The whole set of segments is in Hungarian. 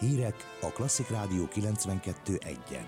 Hírek a Klasszik Rádió 92.1-en.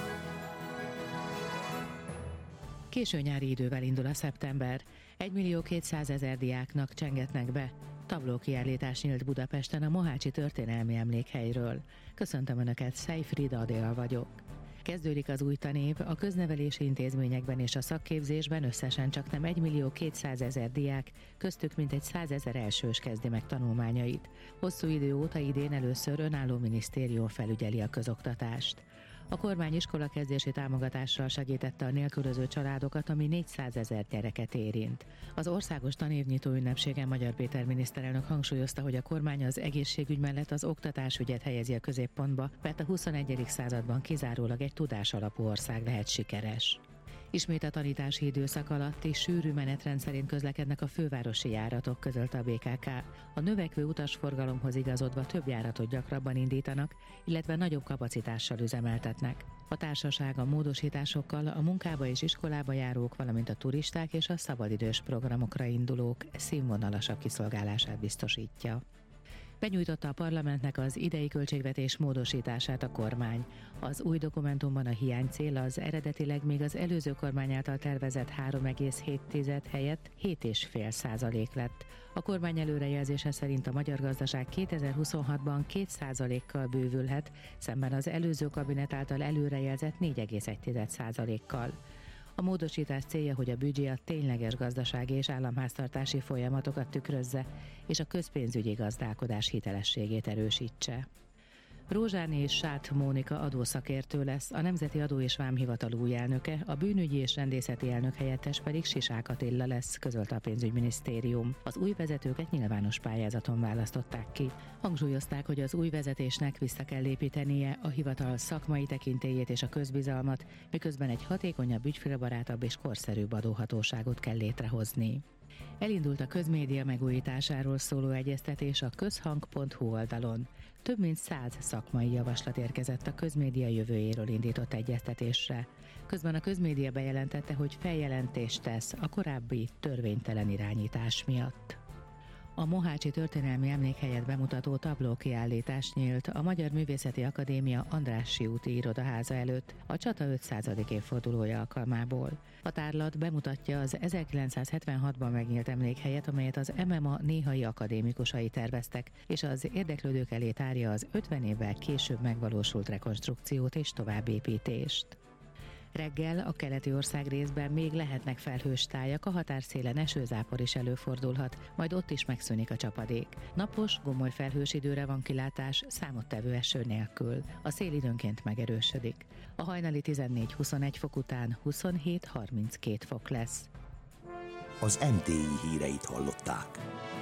Késő nyári idővel indul a szeptember. 1.200.000 diáknak csengetnek be. Tablókiállítás nyílt Budapesten a Mohácsi Történelmi Emlékhelyről. Köszöntöm Önöket, Szej Frida Adél vagyok. Kezdődik az új tanév, a köznevelési intézményekben és a szakképzésben összesen csaknem 1.200.000 diák, köztük mintegy 100.000 elsős kezdi meg tanulmányait. Hosszú idő óta idén először önálló minisztérium felügyeli a közoktatást. A kormány iskolakezdési támogatással segítette a nélkülöző családokat, ami 400.000 gyereket érint. Az országos tanévnyitó ünnepségen Magyar Péter miniszterelnök hangsúlyozta, hogy a kormány az egészségügy mellett az oktatásügyet helyezi a középpontba, mert a 21. században kizárólag egy tudásalapú ország lehet sikeres. Ismét a tanítási időszak alatt és sűrű menetrend szerint közlekednek a fővárosi járatok, közölte a BKK. A növekvő utasforgalomhoz igazodva több járatot gyakrabban indítanak, illetve nagyobb kapacitással üzemeltetnek. A társaság a módosításokkal a munkába és iskolába járók, valamint a turisták és a szabadidős programokra indulók színvonalasabb kiszolgálását biztosítja. Benyújtotta a parlamentnek az idei költségvetés módosítását a kormány. Az új dokumentumban a hiánycél az eredetileg még az előző kormány által tervezett 3,7 helyett 7,5% lett. A kormány előrejelzése szerint a magyar gazdaság 2026-ban 2%-kal bővülhet, szemben az előző kabinet által előrejelzett 4,1%-kal. A módosítás célja, hogy a büdzsé a tényleges gazdasági és államháztartási folyamatokat tükrözze, és a közpénzügyi gazdálkodás hitelességét erősítse. Rózsáné és Sát Mónika adószakértő lesz, a Nemzeti Adó és Vámhivatal új elnöke, a bűnügyi és rendészeti elnök helyettes pedig Sisák Attila lesz, közölte a pénzügyminisztérium. Az új vezetőket nyilvános pályázaton választották ki. Hangsúlyozták, hogy az új vezetésnek vissza kell építenie a hivatal szakmai tekintélyét és a közbizalmat, miközben egy hatékonyabb, ügyfélbarátabb és korszerűbb adóhatóságot kell létrehozni. Elindult a közmédia megújításáról szóló egyeztetés a közhang.hu oldalon. Több mint 100 szakmai javaslat érkezett a közmédia jövőjéről indított egyeztetésre. Közben a közmédia bejelentette, hogy feljelentést tesz a korábbi törvénytelen irányítás miatt. A Mohácsi Történelmi Emlékhelyet bemutató tablókiállítás nyílt a Magyar Művészeti Akadémia Andrássy úti irodaháza előtt a csata 500. évfordulója alkalmából. A tárlat bemutatja az 1976-ban megnyílt emlékhelyet, amelyet az MMA néhai akadémikusai terveztek, és az érdeklődők elé tárja az 50 évvel később megvalósult rekonstrukciót és továbbépítést. Reggel a keleti országrészben még lehetnek felhős tájak, a határszélen esőzápor is előfordulhat, majd ott is megszűnik a csapadék. Napos, gomoly felhős időre van kilátás, számottevő eső nélkül. A szél időnként megerősödik. A hajnali 14-21 fok után 27-32 fok lesz. Az NTI híreit hallották.